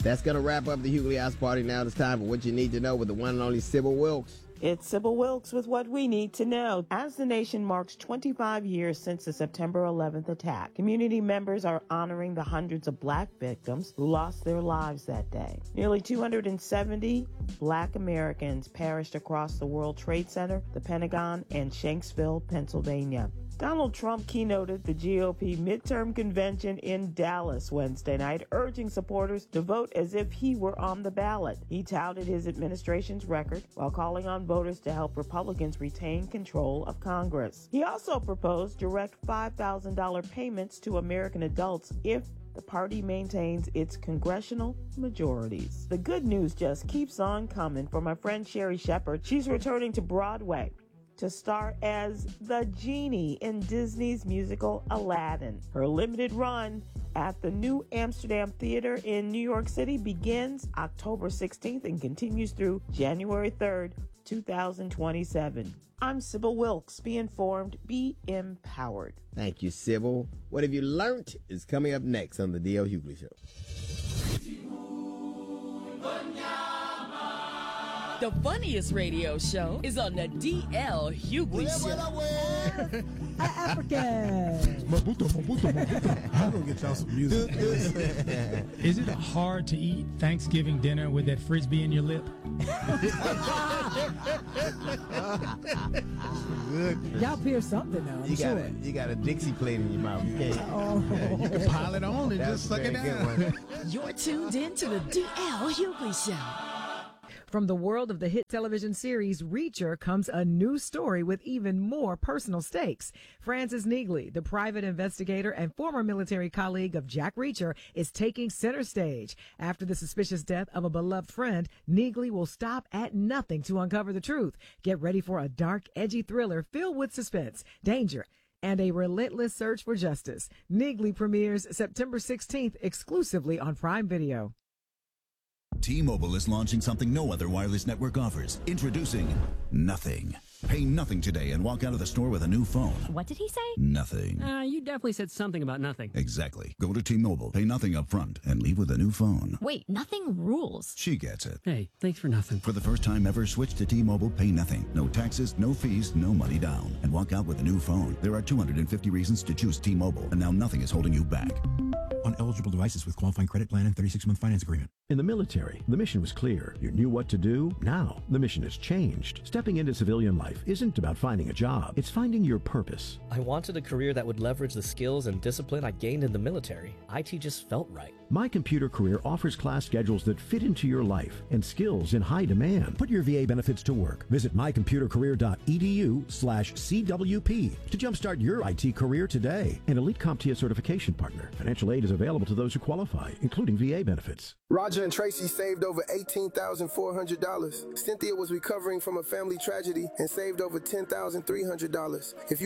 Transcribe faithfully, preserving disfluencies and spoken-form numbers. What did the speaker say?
That's going to wrap up the Hughley House Party. Now it's time for what you need to know with the one and only Sybil Wilkes. It's Sybil Wilkes with what we need to know. As the nation marks twenty-five years since the September eleventh attack, community members are honoring the hundreds of black victims who lost their lives that day. Nearly two hundred seventy black Americans perished across the World Trade Center, the Pentagon, and Shanksville, Pennsylvania. Donald Trump keynoted the G O P midterm convention in Dallas Wednesday night, urging supporters to vote as if he were on the ballot. He touted his administration's record while calling on voters to help Republicans retain control of Congress. He also proposed direct five thousand dollars payments to American adults if the party maintains its congressional majorities. The good news just keeps on coming for my friend Sherry Shepherd. She's returning to Broadway to star as the genie in Disney's musical Aladdin. Her limited run at the New Amsterdam Theater in New York City begins October sixteenth and continues through January third, two thousand twenty-seven. I'm Sybil Wilkes. Be informed, be empowered. Thank you, Sybil. What have you learned is coming up next on the D L Hughley Show. The funniest radio show is on the D L Hughley Show. African. Mabuto, mabuto, mabuto. I'm going to get y'all some music. Is it hard to eat Thanksgiving dinner with that frisbee in your lip? Good. Y'all pierce something now, I'm You sure. got, a, you got a Dixie plate in your mouth. You can't. Oh. You can pile it on and That's just suck a it very down. good one. You're tuned in to the D L Hughley Show. From the world of the hit television series Reacher comes a new story with even more personal stakes. Francis Neagley, the private investigator and former military colleague of Jack Reacher, is taking center stage. After the suspicious death of a beloved friend, Neagley will stop at nothing to uncover the truth. Get ready for a dark, edgy thriller filled with suspense, danger, and a relentless search for justice. Neagley premieres September sixteenth exclusively on Prime Video. T-Mobile is launching something no other wireless network offers. Introducing Nothing. Pay nothing today and walk out of the store with a new phone. What did he say? Nothing. Uh, you definitely said something about nothing. Exactly. Go to T-Mobile, pay nothing up front, and leave with a new phone. Wait, nothing rules. She gets it. Hey, thanks for nothing. For the first time ever, switch to T-Mobile, pay nothing. No taxes, no fees, no money down. And walk out with a new phone. There are two hundred fifty reasons to choose T-Mobile, and now nothing is holding you back. On eligible devices with qualifying credit plan and thirty-six month finance agreement. In the military, the mission was clear. You knew what to do. Now, the mission has changed. Stepping into civilian life isn't about finding a job. It's finding your purpose. I wanted a career that would leverage the skills and discipline I gained in the military. I T just felt right. My Computer Career offers class schedules that fit into your life and skills in high demand. Put your V A benefits to work. Visit my computer career dot e d u slash C W P to jumpstart your I T career today. An elite CompTIA certification partner. Financial aid is available to those who qualify, including V A benefits. Roger and Tracy saved over eighteen thousand four hundred dollars. Cynthia was recovering from a family tragedy and saved over ten thousand three hundred dollars. If you